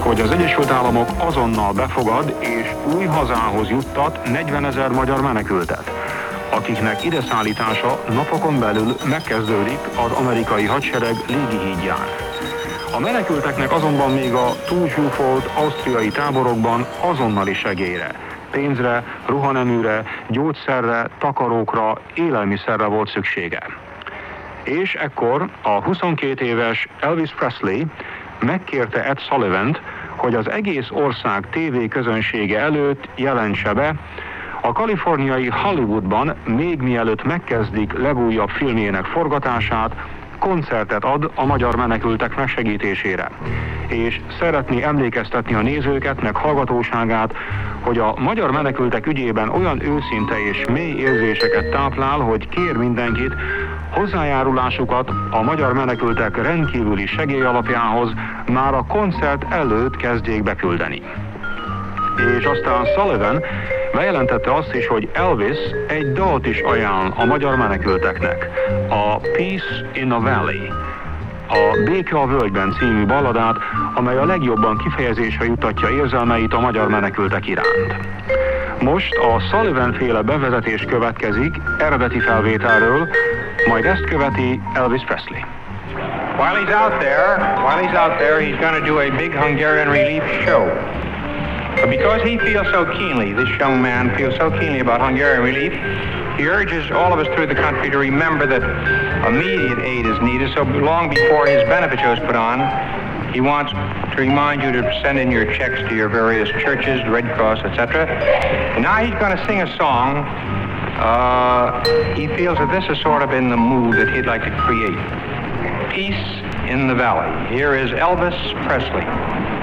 hogy az Egyesült Államok azonnal befogad és új hazához juttat 40 000 magyar menekültet, akiknek ide szállítása napokon belül megkezdődik az amerikai hadsereg légihídján. A menekülteknek azonban még a túlzsúfolt ausztriai táborokban azonnali segélyre, pénzre, ruhaneműre, gyógyszerre, takarókra, élelmiszerre volt szüksége. És ekkor a 22 éves Elvis Presley megkérte Ed Sullivant, hogy az egész ország TV közönsége előtt jelentse be, a kaliforniai Hollywoodban még mielőtt megkezdik legújabb filmjének forgatását, koncertet ad a magyar menekültek megsegítésére, és szeretné emlékeztetni a nézőket, meg hallgatóságát, hogy a magyar menekültek ügyében olyan őszinte és mély érzéseket táplál, hogy kér mindenkit, hozzájárulásukat a magyar menekültek rendkívüli segélyalapjához már a koncert előtt kezdjék beküldeni. És aztán Sullivan bejelentette azt is, hogy Elvis egy dalt is ajánl a magyar menekülteknek, a Peace in the Valley, a Béke a Völgyben című balladát, amely a legjobban kifejezésre jutatja érzelmeit a magyar menekültek iránt. Most a Sullivan-féle bevezetés következik eredeti felvételről, majd ezt követi Elvis Presley. While he's out there, he's going to do a big Hungarian relief show. But because he feels so keenly, this young man feels so keenly about Hungarian relief, he urges all of us through the country to remember that immediate aid is needed. So long before his benefit show is put on, he wants to remind you to send in your checks to your various churches, the Red Cross, etc. And now he's going to sing a song. He feels that this is sort of in the mood that he'd like to create. Peace in the Valley. Here is Elvis Presley.